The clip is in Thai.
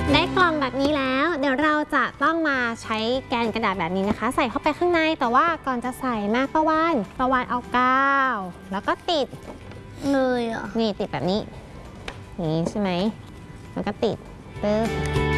ได้กล่องแบบนี้แล้วเดี๋ยวเราจะต้องมาใช้แกนกระดาษแบบนี้นะคะใส่เข้าไปข้างในแต่ว่าก่อนจะใส่มาประวานเอากาวแล้วก็ติดเลยอ่ะนี่ติดแบบนี้อย่างนี้ใช่ไหมแล้วก็ติดปึ๊บ